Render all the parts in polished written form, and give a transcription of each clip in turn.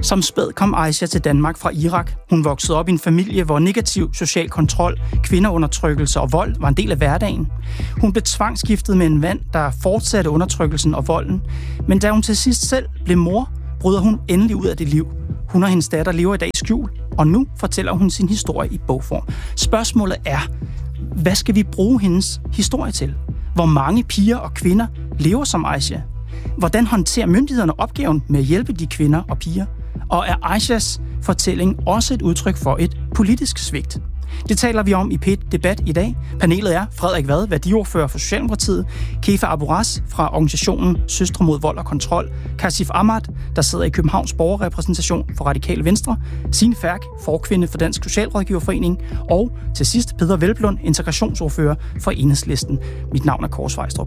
Som spæd kom Aisha til Danmark fra Irak. Hun voksede op i en familie, hvor negativ social kontrol, kvindeundertrykkelse og vold var en del af hverdagen. Hun blev tvangsgiftet med en mand, der fortsatte undertrykkelsen og volden. Men da hun til sidst selv blev mor, bryder hun endelig ud af det liv. Hun og hendes datter lever i dag i skjul, og nu fortæller hun sin historie i bogform. Spørgsmålet er, hvad skal vi bruge hendes historie til? Hvor mange piger og kvinder lever som Aisha? Hvordan håndterer myndighederne opgaven med at hjælpe de kvinder og piger? Og er Aishas fortælling også et udtryk for et politisk svigt? Det taler vi om i P1 Debat i dag. Panelet er Frederik Vad, værdiordfører for Socialdemokratiet, Kefa Aburas fra organisationen Søstre mod vold og kontrol, Kashif Ahmad, der sidder i Københavns borgerrepræsentation for Radikale Venstre, Signe Ferk, forkvinde for Dansk Socialrådgiverforening, og til sidst Peder Hvelplund, integrationsordfører for Enhedslisten. Mit navn er Kåre Svejstrup.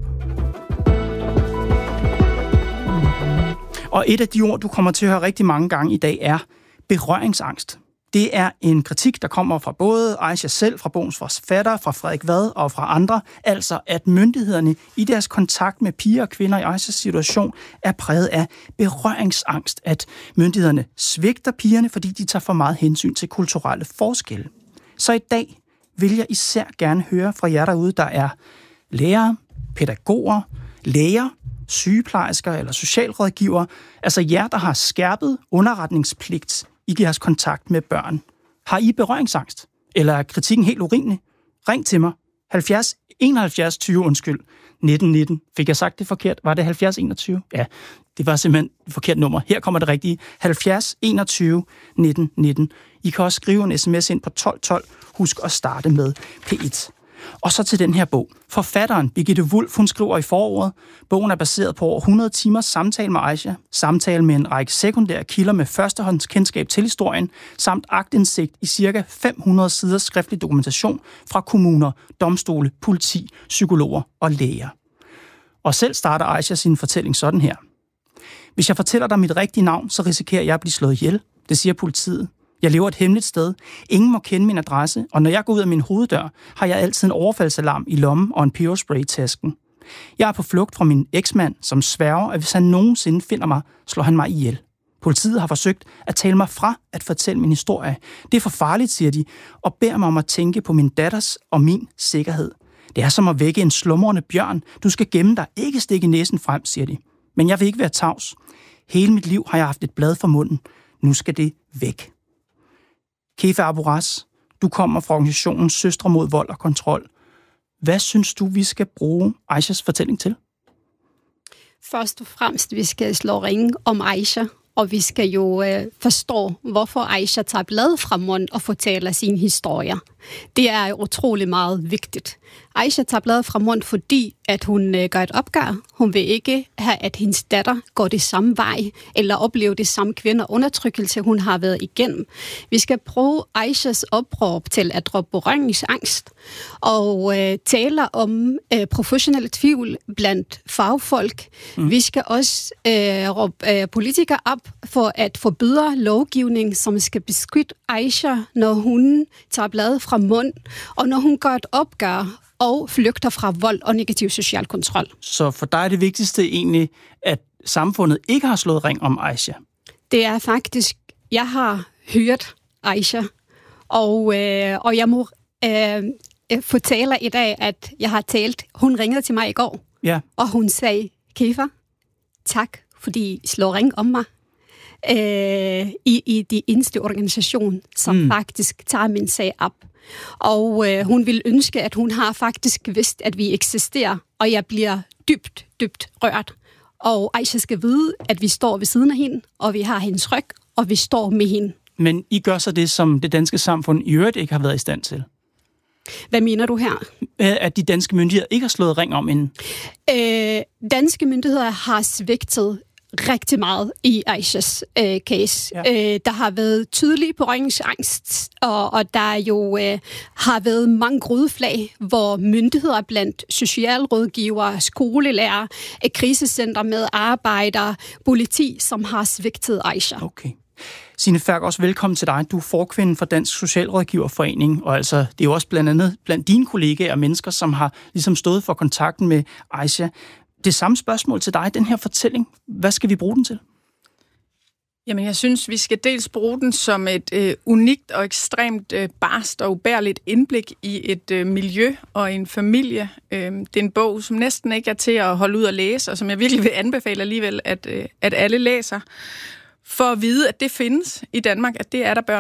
Og et af de ord, du kommer til at høre rigtig mange gange i dag, er berøringsangst. Det er en kritik, der kommer fra både Aisha selv, fra bogens forfatter, fra Frederik Vad og fra andre. Altså, at myndighederne i deres kontakt med piger og kvinder i Aishas situation er præget af berøringsangst. At myndighederne svigter pigerne, fordi de tager for meget hensyn til kulturelle forskelle. Så i dag vil jeg især gerne høre fra jer derude, der er lærere, pædagoger, læger, sygeplejersker eller socialrådgivere. Altså jer, der har skærpet underretningspligt i jeres kontakt med børn. Har I berøringsangst? Eller er kritikken helt urimelig? Ring til mig. 71 20, 1919. Fik jeg sagt det forkert? Var det 70 21? Ja, det var simpelthen et forkert nummer. Her kommer det rigtige. 70 21 1919. I kan også skrive en sms ind på 1212. Husk at starte med P1. Og så til den her bog. Forfatteren Birgitte Wulff, hun skriver i forordet. Bogen er baseret på over 100 timers samtale med Aisha, samtale med en række sekundære kilder med førstehåndskendskab til historien, samt aktindsigt i ca. 500 sider skriftlig dokumentation fra kommuner, domstole, politi, psykologer og læger. Og selv starter Aisha sin fortælling sådan her. Hvis jeg fortæller dig mit rigtige navn, så risikerer jeg at blive slået ihjel. Det siger politiet. Jeg lever et hemmeligt sted. Ingen må kende min adresse, og når jeg går ud af min hoveddør, har jeg altid en overfaldsalarm i lommen og en peberspray i tasken. Jeg er på flugt fra min eksmand, som sværger, at hvis han nogensinde finder mig, slår han mig ihjel. Politiet har forsøgt at tale mig fra at fortælle min historie. Det er for farligt, siger de, og beder mig om at tænke på min datters og min sikkerhed. Det er som at vække en slumrende bjørn. Du skal gemme dig, ikke stikke næsen frem, siger de. Men jeg vil ikke være tavs. Hele mit liv har jeg haft et blad for munden. Nu skal det væk. Kefa Aburas, du kommer fra organisationen Søstre mod vold og kontrol. Hvad synes du, vi skal bruge Aishas fortælling til? Først og fremmest, vi skal slå ring om Aisha, og vi skal jo forstå, hvorfor Aisha tager blad fra munden og fortæller sine historier. Det er utrolig meget vigtigt. Aisha tager blad fra munden, fordi at hun gør et opgør. Hun vil ikke have, at hendes datter går det samme vej, eller oplever det samme kvindeundertrykkelse, hun har været igennem. Vi skal bruge Aishas opråb til at droppe berøringsangst, og tale om professionelle tvivl blandt fagfolk. Vi skal også råbe politikere op for at forbyde lovgivning, som skal beskytte Aisha, når hun tager blad fra munden, og når hun gør et opgør og flygter fra vold og negativ social kontrol. Så for dig er det vigtigste egentlig, at samfundet ikke har slået ring om Aisha? Det er faktisk, jeg har hørt Aisha, og jeg må fortælle i dag, at jeg har talt. Hun ringede til mig i går, ja. Og hun sagde, Kefa, tak, fordi I slår ring om mig. I de eneste organisation, som faktisk tager min sag op. Og hun vil ønske, at hun har faktisk vidst, at vi eksisterer, og jeg bliver dybt rørt. Og Aisha skal vide, at vi står ved siden af hende, og vi har hendes ryg, og vi står med hende. Men I gør så det, som det danske samfund i øvrigt ikke har været i stand til? Hvad mener du her? At de danske myndigheder ikke har slået ring om hende? Danske myndigheder har svigtet rigtig meget i Aishas case. Ja. Der har været tydelig berøringsangst, og der jo har været mange grødeflag, hvor myndigheder blandt socialrådgivere, skolelærer, krisecenter med arbejdere, politi, som har svigtet Aisha. Okay. Signe Ferk, også velkommen til dig. Du er forkvinde for Dansk Socialrådgiverforening, og altså, det er jo også blandt andet blandt dine kollegaer og mennesker, som har ligesom stået for kontakten med Aisha. Det samme spørgsmål til dig, den her fortælling, hvad skal vi bruge den til? Jamen, jeg synes, vi skal dels bruge den som et unikt og ekstremt barst og ubærligt indblik i et miljø og en familie. Det er en bog, som næsten ikke er til at holde ud og læse, og som jeg virkelig vil anbefale alligevel, at alle læser, for at vide, at det findes i Danmark, at det er der børn